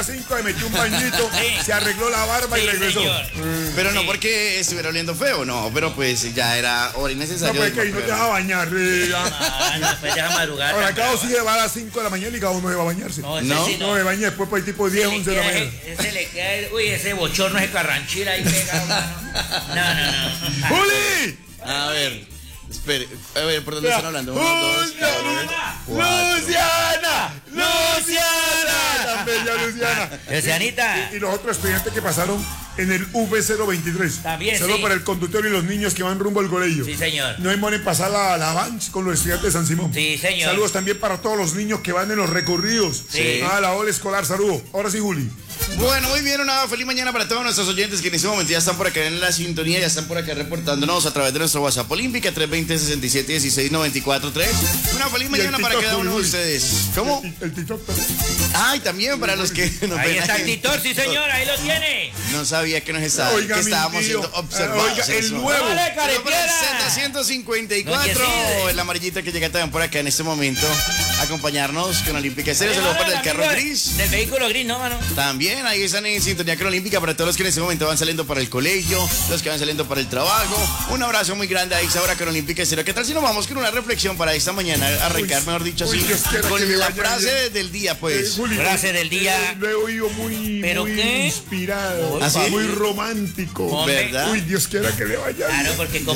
las 5, le metió un bañito, se arregló la barba y regresó. Pero no porque estuviera oliendo feo, no, pero pues ya era hora innecesaria. No, pues que ahí no te vas a bañar. No, después deja madrugar. Ahora, cada uno sí va a las 5 de la mañana y cada uno se va a bañarse. No, No me bañé después por el tipo 10, 11 de la mañana. Ese le queda, uy, ese bochorno, ese carranchila ahí pegado. No. ¡Juli! A ver, espere, a ver, ¿por dónde están hablando? ¡Luciana! ¡Tan bella Luciana! Lucianita. Y los otros estudiantes que pasaron en el V023. También, Solo sí. para el conductor y los niños que van rumbo al colegio. Sí, señor. No demoren pasar la Vans con los estudiantes de San Simón. Sí, señor. Saludos también para todos los niños que van en los recorridos. Sí. La ola escolar, saludos. Ahora sí, Juli. Bueno, muy bien, una feliz mañana para todos nuestros oyentes que en este momento ya están por acá en la sintonía, ya están por acá reportándonos a través de nuestro WhatsApp Olímpica 320-67-16-94-3. Una feliz mañana para cada uno de ustedes. ¿Cómo? El TikTok. Ay, también para los que nos Ahí ven está el ahí. titor, sí, señor, ahí lo tiene. No sabía que nos estaba, Oiga, que mi estábamos tío. siendo observados. Oiga, el Eso. nuevo. Vale, Pero para el carepiedra. Z154, Doña el amarillito que llega también por acá en este momento a acompañarnos con Olímpica Estéreo. Se lo para el carro gris. Del vehículo gris, no, mano. También ahí están en sintonía con Olímpica para todos los que en este momento van saliendo para el colegio, los que van saliendo para el trabajo. Un abrazo muy grande a esa hora con Olímpica Estéreo. ¿Qué tal si nos vamos con una reflexión para esta mañana? Arrancar, mejor dicho, así, Dios quiera que con le la vaya frase bien. del día, pues. Juli, Frase del día. Lo he oído muy, ¿Pero muy qué? inspirado, ¿Ah, sí? muy romántico. Hombre. ¿Verdad? Uy, Dios quiera que le vaya bien. Claro, porque